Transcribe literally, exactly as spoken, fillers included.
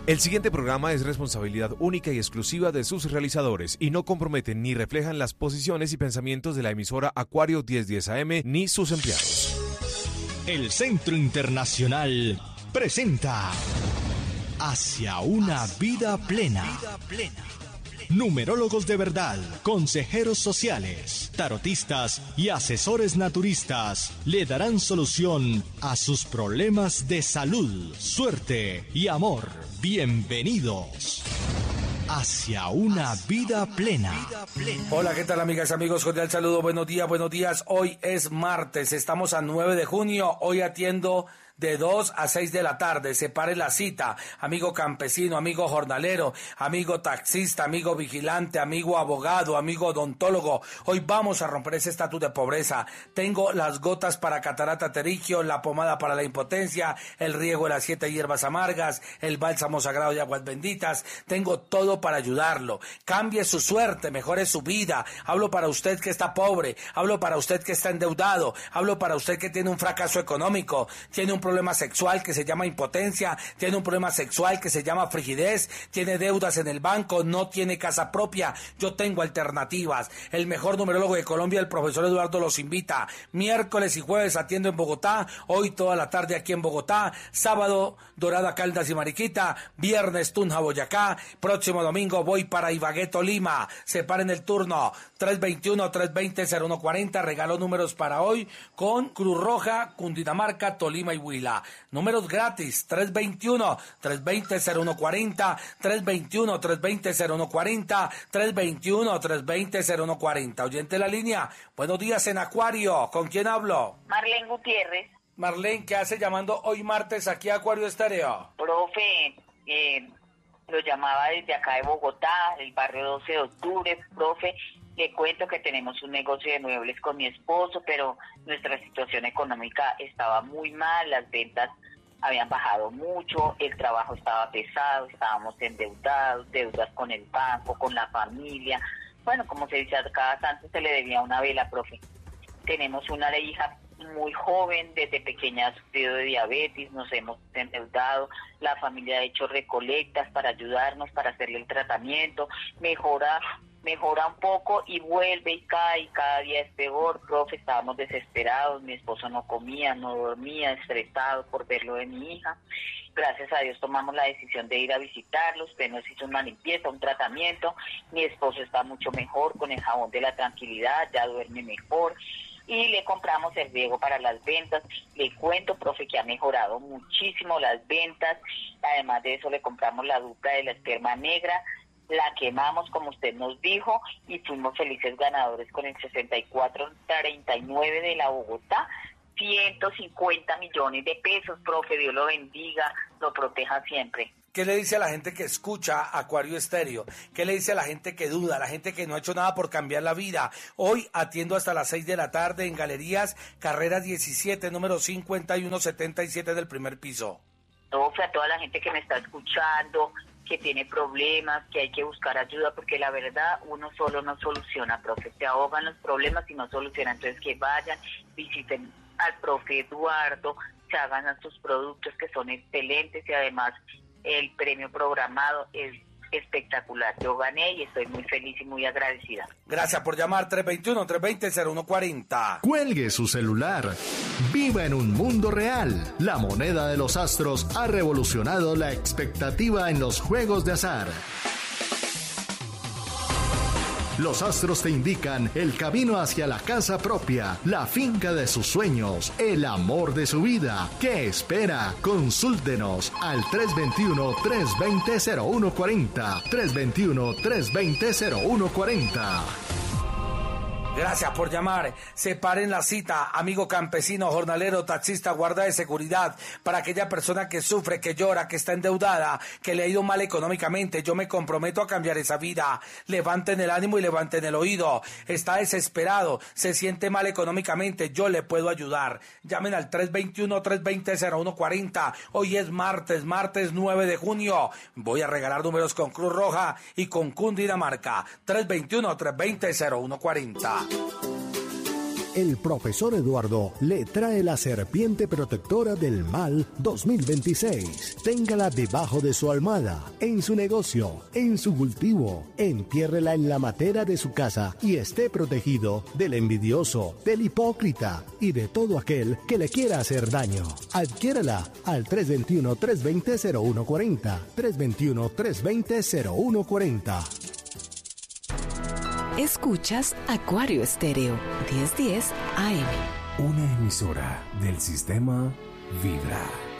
El siguiente programa es responsabilidad única y exclusiva de sus realizadores y no comprometen ni reflejan las posiciones y pensamientos de la emisora Acuario mil diez A M ni sus empleados. El Centro Internacional presenta Hacia una vida plena. Numerólogos de verdad, consejeros sociales, tarotistas y asesores naturistas le darán solución a sus problemas de salud, suerte y amor. Bienvenidos hacia una vida plena. Hola, ¿qué tal, amigas y amigos? Cordial saludo, buenos días, buenos días. Hoy es martes, estamos a nueve de junio. Hoy atiendo de dos a seis de la tarde. Separe la cita, amigo campesino, amigo jornalero, amigo taxista, amigo vigilante, amigo abogado, amigo odontólogo. Hoy vamos a romper ese estatus de pobreza. Tengo las gotas para catarata pterigio, la pomada para la impotencia, el riego de las siete hierbas amargas, el bálsamo sagrado de aguas benditas. Tengo todo para ayudarlo. Cambie su suerte, mejore su vida. Hablo para usted que está pobre, hablo para usted que está endeudado, hablo para usted que tiene un fracaso económico, tiene un problema sexual que se llama impotencia, tiene un problema sexual que se llama frigidez, tiene deudas en el banco, no tiene casa propia. Yo tengo alternativas. El mejor numerólogo de Colombia, el profesor Eduardo, los invita. Miércoles y jueves atiendo en Bogotá, hoy toda la tarde aquí en Bogotá, sábado Dorada, Caldas y Mariquita, viernes Tunja, Boyacá, próximo domingo voy para Ibagué, Tolima. Separen el turno, tres veintiuno, tres veinte, cero uno cuarenta, regalo números para hoy con Cruz Roja, Cundinamarca, Tolima y Huila. Números gratis, tres veintiuno, tres veinte, cero uno cuarenta, tres veintiuno, tres veinte, cero uno cuarenta, tres veintiuno, tres veinte, cero uno cuarenta. Oyente de la línea, buenos días en Acuario, ¿con quién hablo? Marlene Gutiérrez. Marlene, ¿qué hace llamando hoy martes aquí a Acuario Estéreo? Profe, eh, lo llamaba desde acá de Bogotá, el barrio doce de octubre, profe. Le cuento que tenemos un negocio de muebles con mi esposo, pero nuestra situación económica estaba muy mal, las ventas habían bajado mucho, el trabajo estaba pesado, estábamos endeudados, deudas con el banco, con la familia. Bueno, como se dice, a cada santo se le debía una vela, profe. Tenemos una hija muy joven, desde pequeña ha sufrido de diabetes, nos hemos endeudado, la familia ha hecho recolectas para ayudarnos, para hacerle el tratamiento, mejora mejora un poco y vuelve y cae, y cada día es peor, profe. Estábamos desesperados, mi esposo no comía, no dormía, estresado por verlo de mi hija. Gracias a Dios tomamos la decisión de ir a visitarlo, usted nos hizo una limpieza, un tratamiento, mi esposo está mucho mejor con el jabón de la tranquilidad, ya duerme mejor. Y le compramos el riego para las ventas. Le cuento, profe, que ha mejorado muchísimo las ventas. Además de eso, le compramos la dupla de la esperma negra, la quemamos como usted nos dijo y fuimos felices ganadores con el sesenta y cuatro treinta y nueve de la Bogotá, ciento cincuenta millones de pesos, profe. Dios lo bendiga, lo proteja siempre. ¿Qué le dice a la gente que escucha Acuario Estéreo? ¿Qué le dice a la gente que duda, a la gente que no ha hecho nada por cambiar la vida? Hoy atiendo hasta las seis de la tarde en Galerías Carreras diecisiete, número cincuenta y uno setenta y siete del primer piso. Profe, a toda la gente que me está escuchando, que tiene problemas, que hay que buscar ayuda, porque la verdad uno solo no soluciona, profe. Se ahogan los problemas y no solucionan. Entonces que vayan, visiten al profe Eduardo, se hagan a sus productos que son excelentes y además el premio programado es espectacular. Yo gané y estoy muy feliz y muy agradecida. Gracias por llamar. Tres veintiuno, tres veinte, cero uno cuarenta. Cuelgue su celular. Viva en un mundo real. La moneda de los astros ha revolucionado la expectativa en los juegos de azar. Los astros te indican el camino hacia la casa propia, la finca de sus sueños, el amor de su vida. ¿Qué espera? Consúltenos al tres veintiuno, tres veinte, cero uno cuarenta. tres veintiuno, tres veinte, cero uno cuarenta. Gracias por llamar. Separen la cita, amigo campesino, jornalero, taxista, guarda de seguridad, para aquella persona que sufre, que llora, que está endeudada, que le ha ido mal económicamente. Yo me comprometo a cambiar esa vida. Levanten el ánimo y levanten el oído. Está desesperado, se siente mal económicamente. Yo le puedo ayudar. Llamen al tres veintiuno, tres veinte, cero uno cuarenta. Hoy es martes, martes nueve de junio. Voy a regalar números con Cruz Roja y con Cundinamarca. tres veintiuno, tres veinte, cero uno cuarenta. el profesor Eduardo le trae la serpiente protectora del mal dos mil veintiséis. Téngala debajo de su almohada, en su negocio, en su cultivo. Entiérrela en la matera de su casa y esté protegido del envidioso, del hipócrita y de todo aquel que le quiera hacer daño. Adquiérala al tres dos uno, tres dos cero, cero uno cuatro cero, tres dos uno, tres dos cero, cero uno cuatro cero. Escuchas Acuario Estéreo, diez diez A M. Una emisora del sistema Vibra.